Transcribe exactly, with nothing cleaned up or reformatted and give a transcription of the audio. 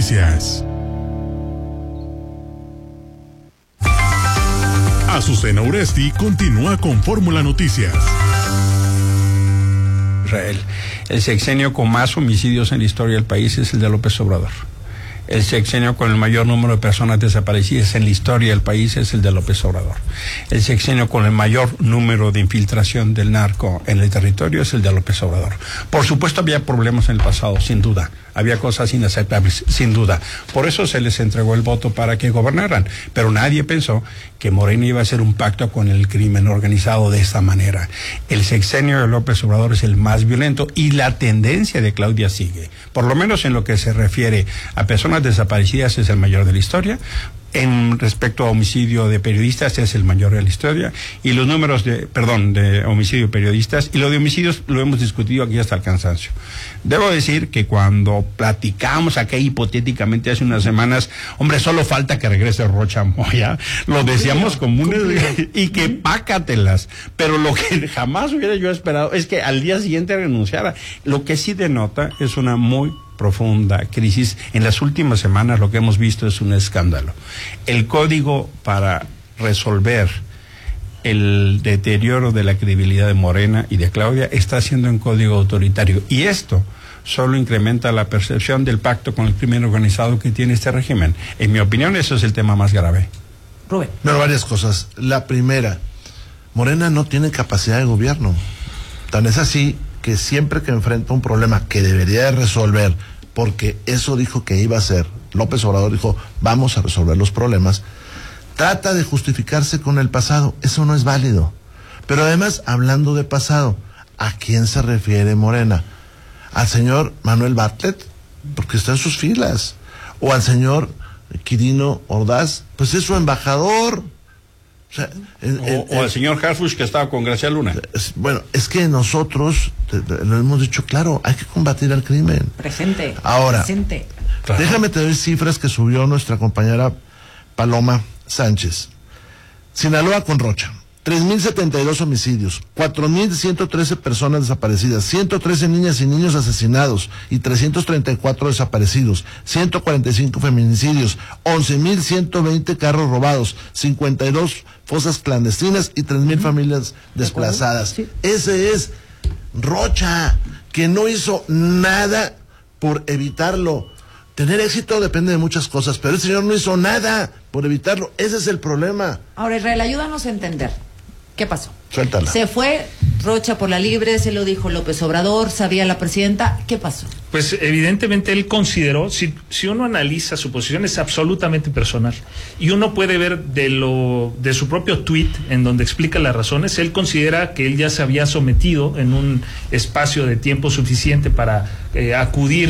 Noticias. Azucena Uresti continúa con Fórmula Noticias. Israel, el sexenio con más homicidios en la historia del país es el de López Obrador. El sexenio con el mayor número de personas desaparecidas en la historia del país es el de López Obrador. El sexenio con el mayor número de infiltración del narco en el territorio es el de López Obrador. Por supuesto había problemas en el pasado, sin duda. Había cosas inaceptables, sin duda. Por eso se les entregó el voto para que gobernaran. Pero nadie pensó que Morena iba a hacer un pacto con el crimen organizado de esta manera. El sexenio de López Obrador es el más violento y la tendencia de Claudia sigue. Por lo menos en lo que se refiere a personas desaparecidas es el mayor de la historia. En respecto a homicidio de periodistas es el mayor de la historia, y los números de, perdón, de homicidio de periodistas, y lo de homicidios lo hemos discutido aquí hasta el cansancio. Debo decir que cuando platicamos acá hipotéticamente hace unas semanas, hombre, solo falta que regrese Rocha Moya, lo decíamos comunes y que pácatelas, pero lo que jamás hubiera yo esperado es que al día siguiente renunciara. Lo que sí denota es una muy profunda crisis. En las últimas semanas lo que hemos visto es un escándalo. El código para resolver el deterioro de la credibilidad de Morena y de Claudia está siendo un código autoritario, y esto solo incrementa la percepción del pacto con el crimen organizado que tiene este régimen. En mi opinión, eso es el tema más grave. Rubén. Bueno, varias cosas. La primera, Morena no tiene capacidad de gobierno. Tan es así que siempre que enfrenta un problema que debería de resolver, porque eso dijo que iba a hacer, López Obrador dijo, vamos a resolver los problemas, trata de justificarse con el pasado. Eso no es válido. Pero además, hablando de pasado, ¿a quién se refiere Morena? ¿Al señor Manuel Bartlett? Porque está en sus filas. ¿O al señor Quirino Ordaz? Pues es su embajador. O, sea, el, el, o, o al señor Harfuch, que estaba con Gracia Luna. Es, bueno, es que nosotros te, te, lo hemos dicho claro, hay que combatir al crimen. Presente. Ahora, presente. Claro. Déjame te doy cifras que subió nuestra compañera Paloma Sánchez. Sinaloa con Rocha, tres mil setenta y dos homicidios, cuatro mil ciento trece personas desaparecidas, ciento trece niñas y niños asesinados y trescientos treinta y cuatro desaparecidos, ciento cuarenta y cinco feminicidios, once mil ciento veinte carros robados, cincuenta y dos fosas clandestinas y tres mil uh-huh. familias desplazadas. Sí. Ese es Rocha, que no hizo nada por evitarlo. Tener éxito depende de muchas cosas, pero el señor no hizo nada por evitarlo. Ese es el problema. Ahora, Israel, ayúdanos a entender. ¿Qué pasó? Suéltala. Se fue Rocha por la libre, se lo dijo López Obrador, sabía la presidenta. ¿Qué pasó? Pues evidentemente él consideró, si, si uno analiza su posición es absolutamente personal, y uno puede ver de lo de su propio tuit en donde explica las razones. Él considera que él ya se había sometido en un espacio de tiempo suficiente para eh, acudir